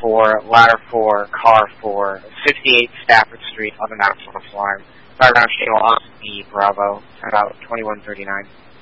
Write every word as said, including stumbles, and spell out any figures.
four, ladder four, car four, sixty-eight Stafford Street, on the National Farm. Background channel on speed, Bravo, about twenty-one thirty-nine.